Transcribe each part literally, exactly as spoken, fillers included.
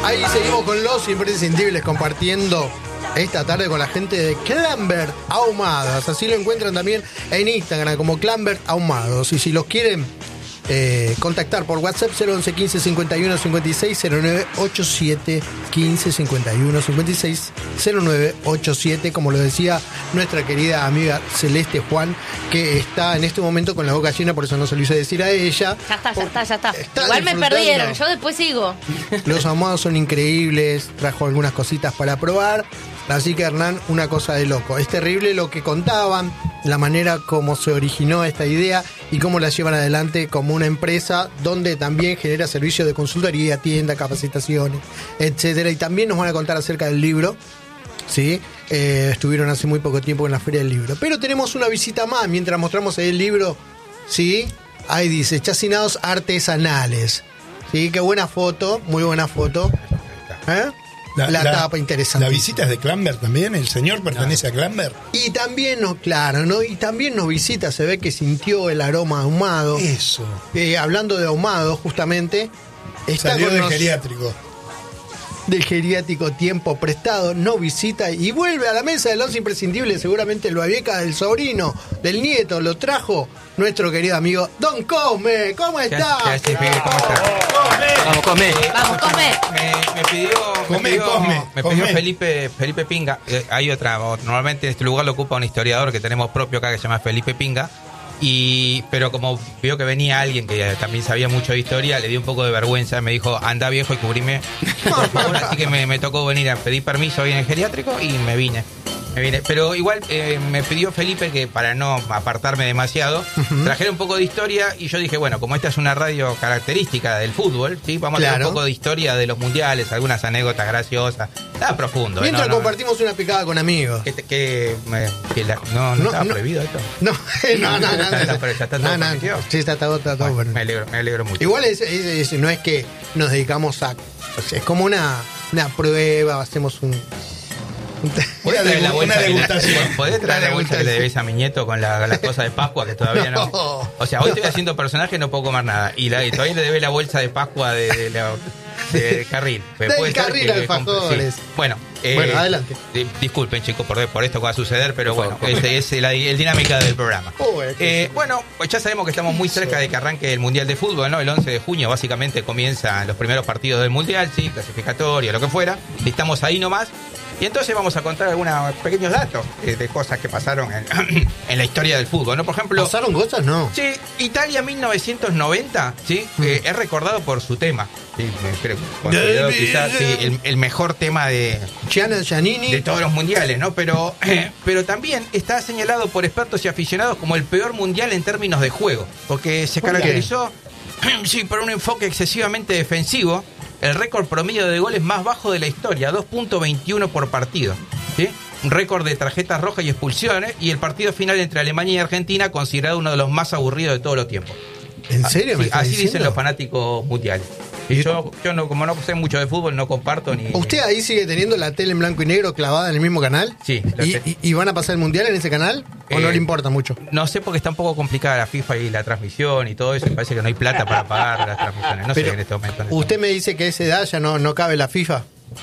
ahí seguimos con los imprescindibles compartiendo esta tarde con la gente de Clambert Ahumados. Así lo encuentran también en Instagram como Clambert Ahumados. Y si los quieren eh, contactar por WhatsApp, cero once quince cincuenta y uno cincuenta y seis cero nueve ochenta y siete quince cincuenta y uno cincuenta y seis cero nueve ochenta y siete, como lo decía nuestra querida amiga Celeste Juan, que está en este momento con la boca llena, por eso no se lo hice decir a ella. Ya está, ya está, ya está. Está Igual me disfrutando. perdieron, yo después sigo. Los ahumados son increíbles, trajo algunas cositas para probar. Así que, Hernán, una cosa de loco. Es terrible lo que contaban, la manera como se originó esta idea y cómo la llevan adelante como una empresa donde también genera servicios de consultoría, tienda, capacitaciones, etcétera. Y también nos van a contar acerca del libro, ¿sí? Eh, estuvieron hace muy poco tiempo en la Feria del Libro. Pero tenemos una visita más mientras mostramos el libro, ¿sí? Ahí dice, chacinados artesanales. ¿Sí? Qué buena foto, muy buena foto. ¿Eh? La, la, la tapa interesante. ¿La visita es de Clambert también? ¿El señor pertenece no. a Clambert? Y también, no, claro, ¿no? Y también nos visita, se ve que sintió el aroma ahumado. Eso. Eh, hablando de ahumado, justamente. Está Salió con del nos... geriátrico. Del geriátrico tiempo prestado, no visita y vuelve a la mesa de los imprescindibles. Seguramente lo habieca del sobrino, del nieto, lo trajo nuestro querido amigo Don Cosme. ¿Cómo está? ¿Qué haces, pibe? ¿Cómo estás? Vamos, Cosme. Vamos, Cosme. Me, me pidió, Come, me pidió, Cosme, me Cosme. pidió Felipe, Felipe Pinga. Eh, hay otra, normalmente este lugar lo ocupa un historiador que tenemos propio acá que se llama Felipe Pinga. Y, pero como vio que venía alguien que también sabía mucho de historia, le dio un poco de vergüenza, me dijo, anda viejo y cubrime, por favor. Así que me, me tocó venir a pedir permiso hoy en el geriátrico y me vine. Me vine. Pero igual eh, me pidió Felipe que para no apartarme demasiado, uh-huh. trajera un poco de historia y yo dije, bueno, como esta es una radio característica del fútbol, ¿sí? Vamos claro. a tener un poco de historia de los mundiales, algunas anécdotas graciosas, nada profundo. Mientras ¿eh? no, compartimos no, una picada con amigos. Que, que, que la, no, no, no estaba no, prohibido esto. No, no, no, no. no, pero ya está todo no, no, sí, está todo, está todo bueno, me alegro, me alegro mucho. Igual es, es, es, no es que nos dedicamos a... O sea, es como una, una prueba, hacemos un... ¿Podés traer la bolsa, una degustación. ¿Podés traer la bolsa que le debes a mi nieto con la, las cosas de Pascua que todavía no? no? O sea, hoy estoy haciendo personaje, no puedo comer nada. Y, la, y todavía le debe la bolsa de Pascua de, de la, de carril. Del carril alfajores. Sí. Bueno, eh, bueno, adelante. Eh, disculpen, chicos, por, por esto que va a suceder, pero por bueno, favor, ese es el, el dinámica del programa. Oh, es que eh, sí. Bueno, pues ya sabemos que estamos muy cerca de que arranque el Mundial de Fútbol, ¿no? El once de junio, básicamente, comienzan los primeros partidos del Mundial, sí, clasificatoria, lo que fuera. Estamos ahí nomás. Y entonces vamos a contar algunos pequeños datos de, de cosas que pasaron en, en la historia del fútbol, ¿no? Por ejemplo... ¿Pasaron cosas? No. Sí, Italia mil novecientos noventa, ¿sí? Mm. Eh, es recordado por su tema. Sí, creo, considerado quizás sí, el, el mejor tema de... Gianna Giannini. De todos los mundiales, ¿no? Pero, eh, pero también está señalado por expertos y aficionados como el peor mundial en términos de juego. Porque se caracterizó, sí, por un enfoque excesivamente defensivo. El récord promedio de goles más bajo de la historia, dos punto veintiuno por partido, ¿sí? Un récord de tarjetas rojas y expulsiones, y el partido final entre Alemania y Argentina considerado uno de los más aburridos de todos los tiempos. ¿En serio? Sí, ¿Me así diciendo? Dicen los fanáticos mundiales. Y yo, yo no, como no sé mucho de fútbol, no comparto ni... ¿Usted ahí sigue teniendo la tele en blanco y negro clavada en el mismo canal? Sí. ¿Y, y, y van a pasar el mundial en ese canal? ¿O eh, no le importa mucho? No sé, porque está un poco complicada la FIFA y la transmisión y todo eso. Y parece que no hay plata para pagar las transmisiones. No Pero sé en este momento. En este ¿usted momento. me dice que a esa edad ya no, no cabe la FIFA?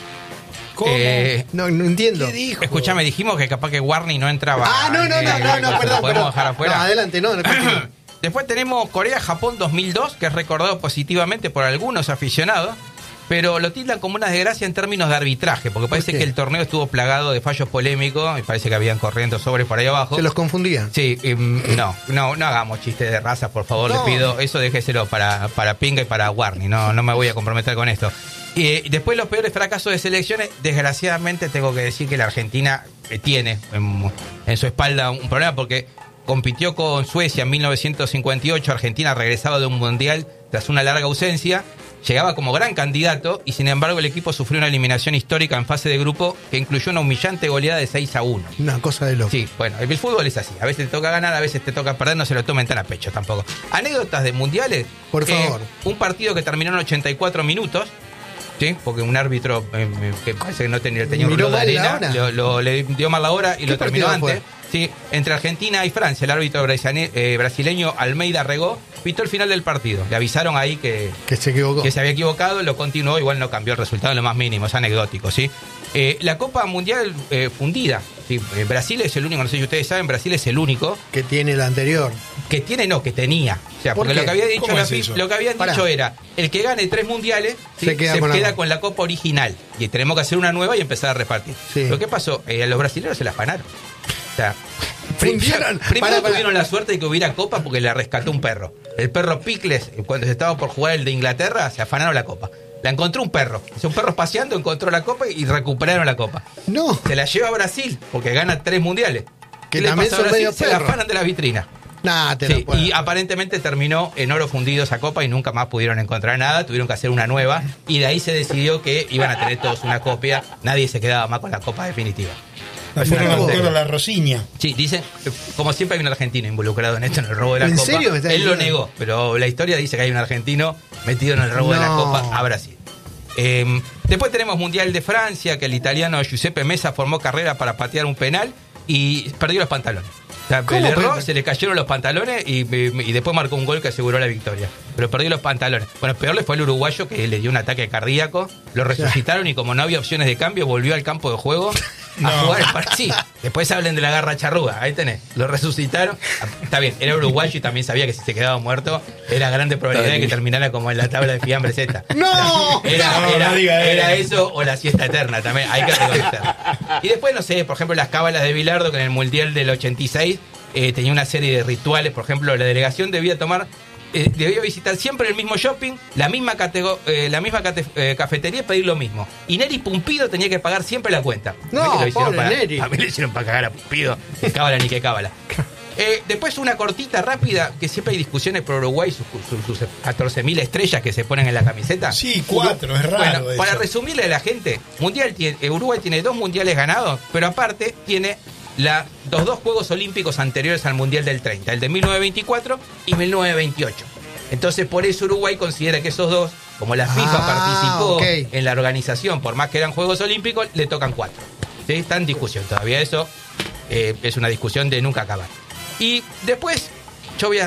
¿Cómo? Eh, no, no entiendo. ¿Qué dijo? Escuchame, dijimos que capaz que Warney no entraba. Ah, no, no, no, eh, no, no, no, perdón. ¿Podemos perdón. dejar afuera? No, adelante, no, no. Después tenemos Corea-Japón dos mil dos, que es recordado positivamente por algunos aficionados, pero lo tildan como una desgracia en términos de arbitraje, porque parece que el torneo estuvo plagado de fallos polémicos y parece que habían corriendo sobre por ahí abajo. ¿Se los confundían? Sí, eh, no, no, no hagamos chistes de raza, por favor, no. Le pido. Eso déjeselo para, para Pinga y para Warney, no, no me voy a comprometer con esto. Y después los peores fracasos de selecciones, desgraciadamente tengo que decir que la Argentina tiene en, en su espalda un problema, porque compitió con Suecia en mil novecientos cincuenta y ocho, Argentina regresaba de un mundial tras una larga ausencia, llegaba como gran candidato y sin embargo el equipo sufrió una eliminación histórica en fase de grupo que incluyó una humillante goleada de seis a uno. Una cosa de loco. Sí, bueno, el fútbol es así, a veces te toca ganar, a veces te toca perder, no se lo tomen tan a pecho tampoco. Anécdotas de mundiales. Por favor. Eh, un partido que terminó en ochenta y cuatro minutos. Sí, porque un árbitro eh, que parece que no tenía, tenía un reloj de arena, lo, lo, le dio mal la hora y lo terminó antes. ¿sí? Entre Argentina y Francia. El árbitro brasile- eh, brasileño Almeida Regó pitó el final del partido. Le avisaron ahí que, Que se equivocó. que se había equivocado, lo continuó, igual no cambió el resultado en lo más mínimo, es anecdótico, ¿sí? Eh, la Copa Mundial eh, fundida, ¿sí? Eh, Brasil es el único, no sé si ustedes saben, Brasil es el único Que tiene la anterior. que tiene, no, que tenía. O sea, ¿Por porque qué? lo que había dicho ¿Cómo la es F I eso? F, lo que habían Pará. dicho era, el que gane tres mundiales, ¿sí? Se se queda queda, con la- con la Copa original. Y tenemos que hacer una nueva y empezar a repartir. Sí. Lo que pasó, eh, a los brasileños se la afanaron. O sea, Fundieron. primero Pará, pará. tuvieron la suerte de que hubiera copa porque la rescató un perro. El perro Picles, cuando se estaba por jugar el de Inglaterra, se afanaron la copa. La encontró un perro. Un perro paseando, encontró la copa y recuperaron la copa. No. Se la lleva a Brasil porque gana tres mundiales. Que ¿Qué le también pasa a son Brasil? medio Se la perro. afanan de la vitrina. Nah, te Sí, lo puedo. y aparentemente terminó en oro fundido esa copa y nunca más pudieron encontrar nada, tuvieron que hacer una nueva y de ahí se decidió que iban a tener todos una copia, nadie se quedaba más con la copa definitiva. La fueron a Una buscar cosa. a la Rosiña. Sí, dicen, como siempre hay un argentino involucrado en esto, en el robo de la ¿En copa. serio me estás Él lo diciendo? negó, pero la historia dice que hay un argentino metido en el robo de la No. copa a Brasil. Eh, después tenemos Mundial de Francia, que el italiano Giuseppe Mesa formó carrera para patear un penal y perdió los pantalones. O sea, ¿Cómo le erró, puede- se le cayeron los pantalones y, y después marcó un gol que aseguró la victoria. Pero perdió los pantalones. Bueno, peor le fue al uruguayo que le dio un ataque cardíaco, lo resucitaron y como no había opciones de cambio, volvió al campo de juego a No. jugar el partido. Sí, después hablen de la garra charruga, ahí tenés. Lo resucitaron. Está bien, era uruguayo y también sabía que si se quedaba muerto, era grande probabilidad de que terminara como en la tabla de fiambre Z. ¡No! Era, No, era, no diga era eso. eso o la siesta eterna también, hay que reconocer. Y después, no sé, por ejemplo, las cábalas de Bilardo, que en el Mundial del ochenta y seis eh, tenía una serie de rituales. Por ejemplo, la delegación debía tomar, eh, debía visitar siempre el mismo shopping, la misma, catego- eh, la misma cate- eh, cafetería y pedir lo mismo. Y Neri Pumpido tenía que pagar siempre la cuenta. No, ¿Ves que lo hicieron pobre para, Neri. a mí le hicieron para cagar a Pumpido. Qué cábala ni qué cábala. Eh, después una cortita rápida, que siempre hay discusiones por Uruguay, sus, sus, sus catorce mil estrellas que se ponen en la camiseta. Sí, cuatro, es raro Bueno, eso. para resumirle a la gente, mundial tiene, eh, Uruguay tiene dos mundiales ganados, pero aparte tiene la, los dos Juegos Olímpicos anteriores al Mundial del treinta, el de mil novecientos veinticuatro y mil novecientos veintiocho. Entonces por eso Uruguay considera que esos dos, como la FIFA Ah, participó ok. en la organización, por más que eran Juegos Olímpicos, le tocan cuatro. ¿Sí? Está en discusión todavía eso, eh, es una discusión de nunca acabar. Y después, yo voy a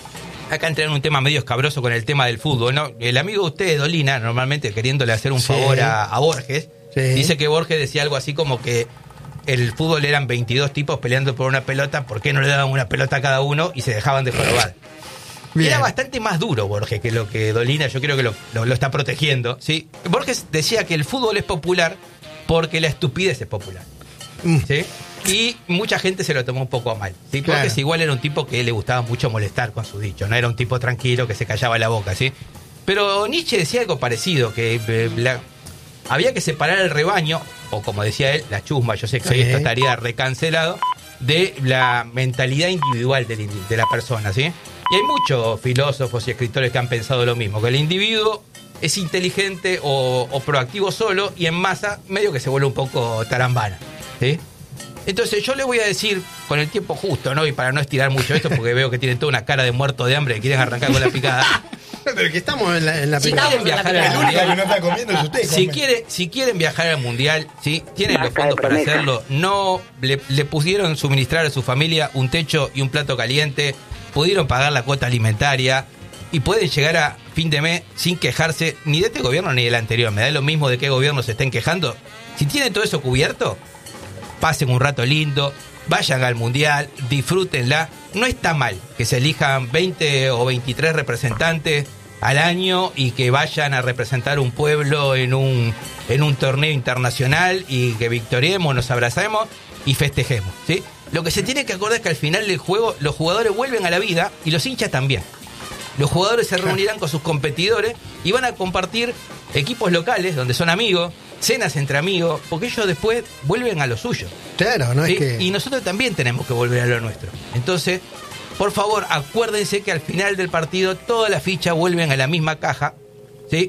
acá entrar en un tema medio escabroso con el tema del fútbol, ¿no? El amigo de ustedes, Dolina, normalmente queriéndole hacer un Sí. favor a, a Borges, Sí. dice que Borges decía algo así como que el fútbol eran veintidós tipos peleando por una pelota, ¿por qué no le daban una pelota a cada uno y se dejaban de jorobar? Bien. Era bastante más duro Borges que lo que Dolina, yo creo que lo, lo- lo está protegiendo, ¿sí? Borges decía que el fútbol es popular porque la estupidez es popular. Mm. ¿Sí? Y mucha gente se lo tomó un poco a mal. ¿Sí? Claro. Porque igual era un tipo que le gustaba mucho molestar con su dicho, no era un tipo tranquilo que se callaba la boca, ¿sí? Pero Nietzsche decía algo parecido, que eh, la- había que separar el rebaño, o como decía él, la chusma, yo sé que Sí. hoy esto estaría recancelado, de la mentalidad individual del indi- de la persona, ¿sí? Y hay muchos filósofos y escritores que han pensado lo mismo, que el individuo es inteligente o, o proactivo solo y en masa medio que se vuelve un poco tarambana, ¿sí? Entonces yo les voy a decir con el tiempo justo, ¿no? Y para no estirar mucho esto, porque veo que tienen toda una cara de muerto de hambre que quieren arrancar con la picada. Pero que estamos en la, en la Si primera. quieren viajar al El único que mundial, no está comiendo es usted. si, come. quiere, si quieren viajar al mundial, ¿sí? Tienen los fondos para hacerlo. No le, le pudieron suministrar a su familia un techo y un plato caliente, pudieron pagar la cuota alimentaria y pueden llegar a fin de mes sin quejarse ni de este gobierno ni del anterior. Me da lo mismo de qué gobierno se estén quejando. Si tienen todo eso cubierto, pasen un rato lindo, vayan al mundial, disfrútenla. No está mal que se elijan veinte o veintitrés representantes al año y que vayan a representar un pueblo en un, en un torneo internacional y que victoriemos, nos abrazemos y festejemos, ¿sí? Lo que se tiene que acordar es que al final del juego los jugadores vuelven a la vida y los hinchas también. Los jugadores se reunirán con sus competidores y van a compartir equipos locales donde son amigos, cenas entre amigos, porque ellos después vuelven a lo suyo. Claro, no ¿sí? es que. Y nosotros también tenemos que volver a lo nuestro. Entonces, por favor, acuérdense que al final del partido todas las fichas vuelven a la misma caja, ¿sí?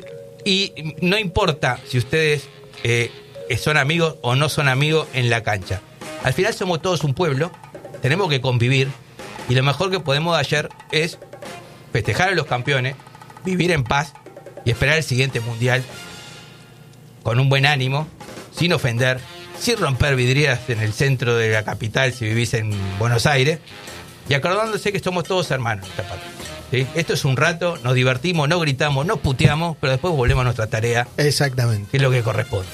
Y no importa si ustedes eh, son amigos o no son amigos en la cancha. Al final somos todos un pueblo, tenemos que convivir y lo mejor que podemos hacer es festejar a los campeones, vivir en paz y esperar el siguiente mundial con un buen ánimo, sin ofender, sin romper vidrieras en el centro de la capital si vivís en Buenos Aires, y acordándose que somos todos hermanos en esta patria. ¿Sí? Esto es un rato, nos divertimos, no gritamos, no puteamos, pero después volvemos a nuestra tarea, Exactamente. que es lo que corresponde.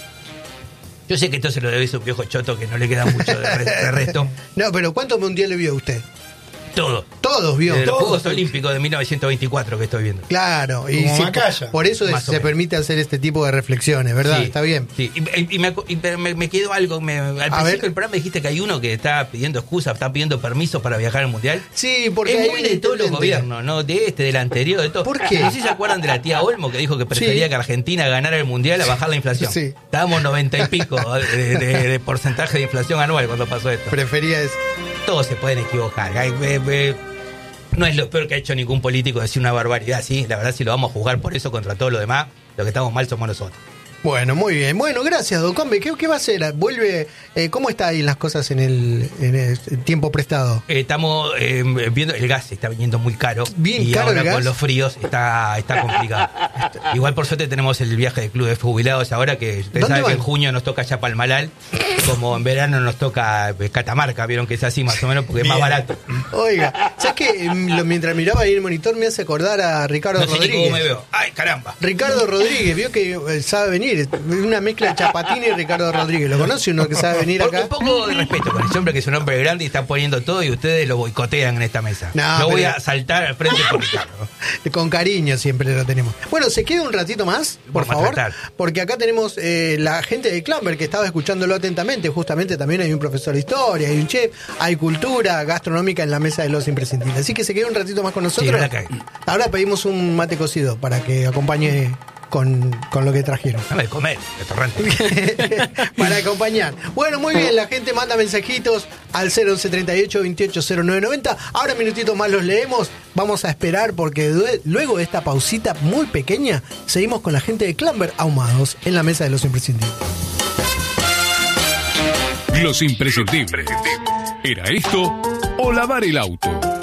Yo sé que esto se lo debe a un viejo choto que no le queda mucho de, re- de resto. No, pero ¿cuántos mundiales vio usted? Todo. Todos vio. Desde los Todos. Juegos Olímpicos de mil novecientos veinticuatro que estoy viendo. Claro, y Como sí, Macaya. por eso Más o se menos. permite hacer este tipo de reflexiones, ¿verdad? Sí, Está bien. Sí, y, y me, acu- y me- me quedó algo. Me, al principio ver. del programa dijiste que hay uno que está pidiendo excusas, está pidiendo permiso para viajar al mundial. Sí, porque es hay muy un de todos los intendente. gobiernos, ¿no? De este, del anterior, de todo. ¿Por qué? No sé si se acuerdan de la tía Olmo que dijo que prefería Sí. que Argentina ganara el mundial a bajar la inflación. Sí. Estábamos noventa y pico de, de- de porcentaje de inflación anual cuando pasó esto. Prefería eso. Todos se pueden equivocar. Hay- eh, eh, No es lo peor que ha hecho ningún político decir una barbaridad así. La verdad, si lo vamos a juzgar por eso contra todo lo demás, lo que estamos mal somos nosotros. Bueno, muy bien. Bueno, gracias, Don Combe. ¿Qué, qué va a hacer? Vuelve. Eh, ¿Cómo está ahí las cosas en el, en el tiempo prestado? Eh, estamos eh, viendo, el gas está viniendo muy caro. Bien y caro ahora el gas. con los fríos está, está complicado. Igual por suerte tenemos el viaje del club de jubilados ahora, que ustedes ¿Dónde saben que van? en junio nos toca ya Palmalal, como en verano nos toca eh, Catamarca, vieron que es así más o menos porque es más Bien. barato. Oiga, ¿sabes qué? Mm, lo- Mientras miraba ahí el monitor me hace acordar a Ricardo No sé ni Rodríguez. cómo me veo. Ay, caramba. Ricardo Rodríguez, vio que eh, sabe venir. Una mezcla de Chapatín y Ricardo Rodríguez. ¿Lo conoce uno que sabe venir Por- acá? un poco de respeto con ese hombre que es un hombre grande y está poniendo todo y ustedes lo boicotean en esta mesa. No, Yo voy pero- a saltar al frente por Ricardo. Con cariño siempre lo tenemos. Bueno, se queda un ratito más, por Vamos a favor, tratar. porque acá tenemos eh, la gente de Clamber que estaba escuchándolo atentamente. Justamente también hay un profesor de historia, hay un chef, hay cultura gastronómica en la mesa de los imprescindibles. Así que se queda un ratito más con nosotros. verdad que hay. Ahora pedimos un mate cocido para que acompañe con, con lo que trajeron. Dame de comer, restaurante. Para acompañar. Bueno, muy bien, la gente manda mensajitos al cero once treinta y ocho veintiocho cero nueve noventa. Ahora minutitos más los leemos. Vamos a esperar porque due- luego de esta pausita muy pequeña, seguimos con la gente de Clamber ahumados en la mesa de los imprescindibles. Los imprescindibles. ¿Era esto o lavar el auto?